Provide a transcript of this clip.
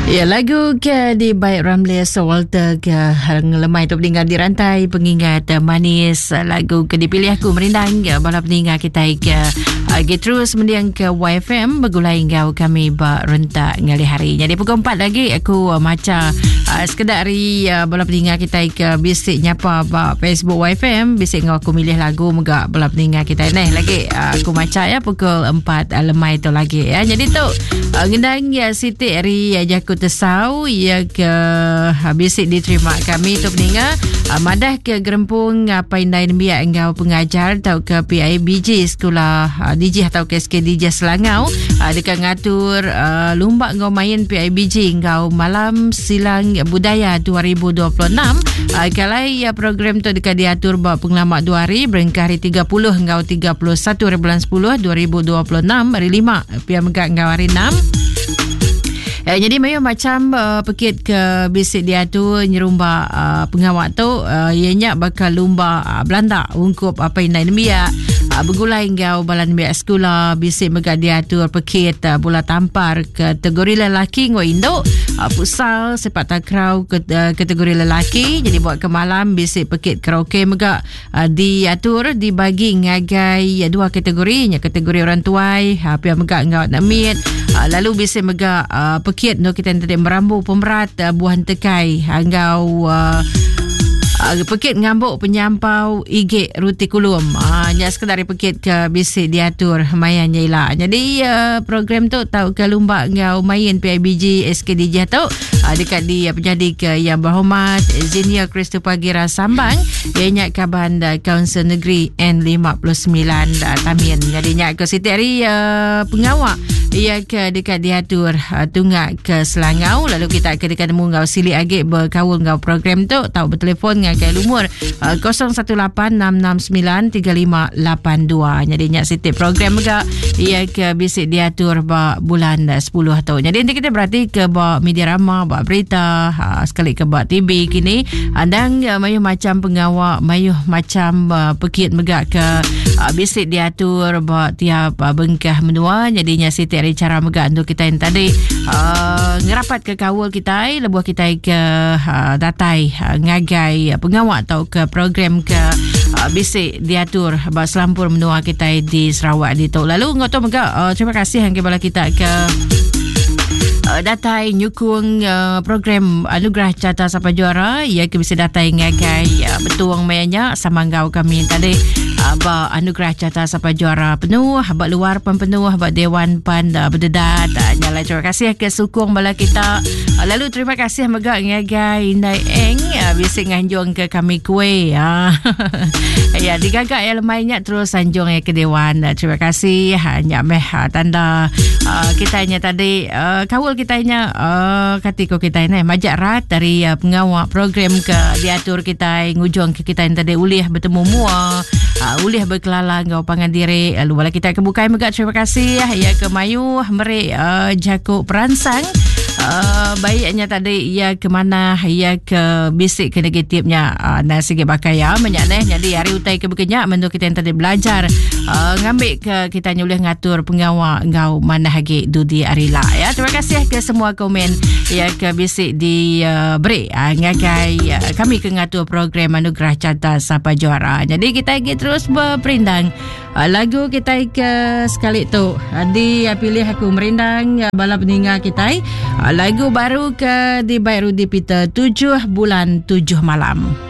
Ya, lagu ke di Baik Ramli Walter ke lemai tu peninggal di rantai pengingat manis. Lagu ke dipilih aku merindang bala peninggal kita ke terus mendiang ke YFM bergulai ngau kami bak rentak ngali hari. Jadi pukul 4 lagi aku macam sekedar hari bala peninggal kita ke bisik nyapa bak Facebook YFM bisik ngau aku milih lagu megak bala peninggal kita ni lagi aku macam ya pukul 4 lemai tu lagi ya. Jadi tu ngendang ya Siti hari jaku Tesau ia ke bisik diterima kami tu peninggal madah ke gerempung paindai biak engau pengajar atau ke PIBG sekolah DJ atau ke SK DJ Selangau dekat ngatur lumba engau main PIBG engau malam silang budaya 2026 kalai program tu dekat diatur bak pengalamak 2 hari berengkah hari 30 engau 31 hari bulan 10 2026 hari 5 pihak megak engau hari 6. Jadi mayu macam pekit ke bisik dia tu nyerumba pengawak tu ianya bakal lumba Belanda ungkup apa yang lain biak bergulai engau balan biak sekolah bisik megak dia tu pekit bola tampar kategori lelaki ngau Indo futsal sepak takraw kategori lelaki. Jadi buat ke malam bisik pekit karaoke megak diatur dibagi ngagai 2 kategori kategori orang tuai pihak megak engau nak meet lalu bisik megak pekit no kita tadi merambu pemerat buah tekai engau pekit ngambuk penyampau igik rutikulum nya sekedar pekit ke bisik diatur mayannya ilah. Jadi program tu tahu ke lumba ngau main PIBG SKDJ tu dekat di penjadi ke yang berhormat Zinia Christopher Gira Sambang ianya kaban Kaunsil Negeri N59 Tamin. Jadi nya ke Siti hari pengawak ia ke dekat diatur tunggak ke Selangau lalu kita ke dekat temu ngau sili agik berkawul ngau program tu tahu bertelefon ngagai lumur 0186693582. Jadi nyak Siti program juga ia ke bisik diatur bak bulan 10 tu. Jadi nanti kita berarti ke bak media rama bak berita sekali ke bak TV kini andang mayu macam pengawak mayu macam pekit megak ke bisik diatur bak tiap bengkah menua. Jadi nyak Siti hari cara megak untuk kita yang tadi ngerapat ke kawul kita lebuh kita ke datai ngagai pengawak atau ke program ke bisik diatur bak selampur menua kita di Sarawak di tu. Lalu ngoto megak terima kasih hangga bala kita ke datai nyukung program Anugerah Carta Sapa Juara ia ke bisa datai ngagai betuang mayanya sama ngau kami tadi ba Anugerah Carta Sapa Juara penuh bak luar pun penuh bak Dewan Pan berdedat nyala. Terima kasih ke sukung bala kita. Lalu terima kasih megak ngagai Indai Eng bisik nganjung ke kami kuih ya digagak ya lemainya terus anjung ke Dewan. Terima kasih hanya meh tanda kitanya tadi kawul kitanya katiko kita ini majak rat dari pengawak program ke diatur kita ngujung ke kita yang tadi ulih bertemu mua ulih berkelala ngau pangan diri lalu bala kita kebukai megak. Terima kasih ya ke Mayu merik Jakuk peransang baiknya tadi ia ke mana ia ke bisik ke negatifnya nasi ke bakaya menyak jadi hari utai ke bekenyak menurut kita yang tadi belajar ngambil ke kita nyulih ngatur pengawak ngau mana hagi dudi arila ya. Terima kasih ke semua komen ia ke bisik di break ngagai kami ke ngatur program Anugerah Carta Sapa Juara. Jadi kita lagi terus berperindang lagu kita ke sekali tu di pilih aku merindang bala peninggal kita lagu baru ke di Baik Rudi Peter 7 bulan 7 malam.